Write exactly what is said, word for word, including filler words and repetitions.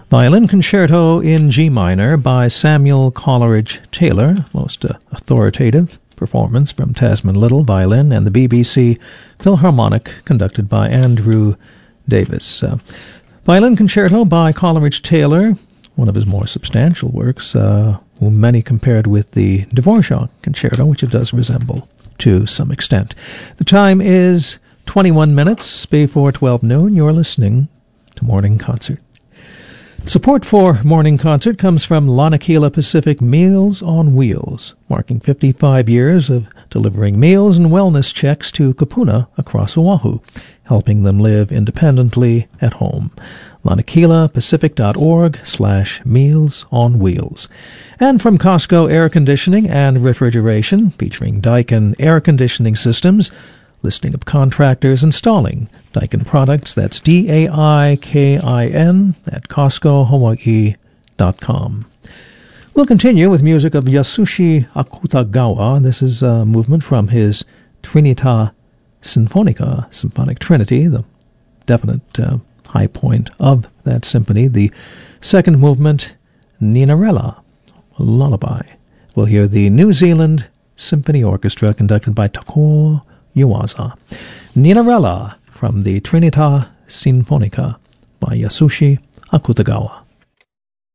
Violin Concerto in G minor by Samuel Coleridge Taylor, most uh, authoritative performance from Tasman Little Violin and the B B C Philharmonic, conducted by Andrew Davis. Uh, Violin Concerto by Coleridge Taylor, one of his more substantial works, uh, many compared with the Dvorak Concerto, which it does resemble to some extent. The time is twenty-one minutes before twelve noon. You're listening to Morning Concert. Support for Morning Concert comes from Lanakila Pacific Meals on Wheels, marking fifty-five years of delivering meals and wellness checks to Kupuna across Oahu, helping them live independently at home. lanakilapacific.org slash meals on wheels. And from Costco Air Conditioning and Refrigeration, featuring Daikin air conditioning systems, listing of contractors installing Daikin products. That's D A I K I N at Costco Hawaii dot com. We'll continue with music of Yasushi Akutagawa. This is a movement from his Trinità Sinfonica, Symphonic Trinity, the definite uh, high point of that symphony. The second movement, Ninarella, a lullaby. We'll hear the New Zealand Symphony Orchestra conducted by Takao Yuasa. Ninarella from the Trinità Sinfonica by Yasushi Akutagawa.